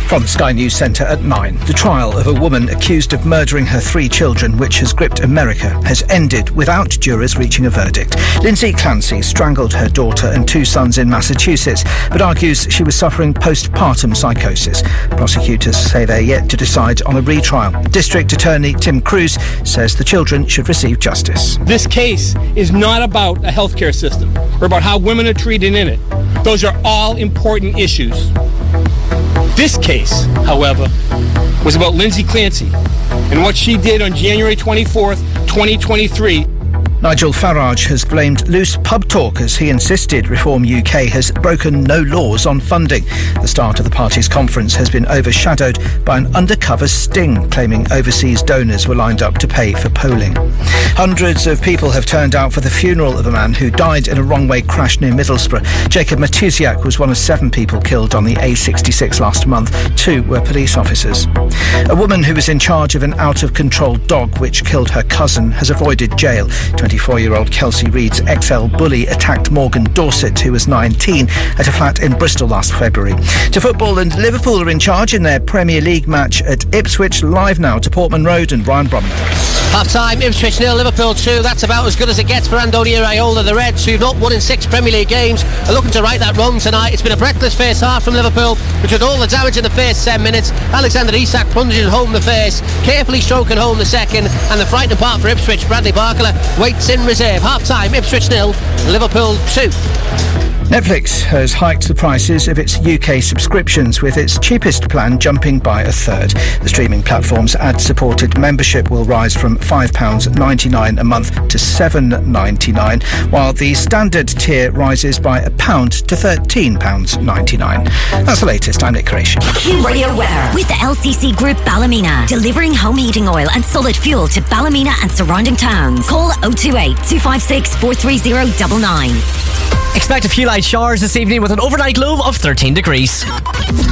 From the Sky News Centre at 9, the trial of a woman accused of murdering her 3 children, which has gripped America, has ended without jurors reaching a verdict. Lindsay Clancy strangled her daughter and 2 sons in Massachusetts, but argues she was suffering postpartum psychosis. Prosecutors say they're yet to decide on a retrial. District Attorney Tim Cruz says the children should receive justice. This case is not about a healthcare system or about how women are treated in it. Those are all important issues. This case, however, was about Lindsay Clancy and what she did on January 24th, 2023. Nigel Farage has blamed loose pub talk as he insisted Reform UK has broken no laws on funding. The start of the party's conference has been overshadowed by an undercover sting claiming overseas donors were lined up to pay for polling. Hundreds of people have turned out for the funeral of a man who died in a wrong-way crash near Middlesbrough. Jacob Matusiak was one of 7 people killed on the A66 last month. 2 were police officers. A woman who was in charge of an out-of-control dog which killed her cousin has avoided jail. 24-year-old Kelsey Reed's XL bully attacked Morgan Dorset, who was 19, at a flat in Bristol last February. To football, and Liverpool are in charge in their Premier League match at Ipswich. Live now to Portman Road and Ryan Bromley. Half-time, Ipswich 0, Liverpool 2. That's about as good as it gets for Andoni Iraola. The Reds, who've not won in 6 Premier League games, are looking to right that wrong tonight. It's been a breathless first half from Liverpool, which with all the damage in the first 10 minutes. Alexander Isak plunging home the first, carefully stroking home the second, and the frightening part for Ipswich, Bradley Barkler waits in reserve. Half-time, Ipswich 0, Liverpool 2. Netflix has hiked the prices of its UK subscriptions, with its cheapest plan jumping by a third. The streaming platform's ad-supported membership will rise from £5.99 a month to £7.99, while the standard tier rises by £1 to £13.99. That's the latest. I'm Nick Creation. Radio weather with the LCC Group Ballymena, delivering home heating oil and solid fuel to Ballymena and surrounding towns. Call 028 256 43099. Expect a few light showers this evening with an overnight low of 13 degrees.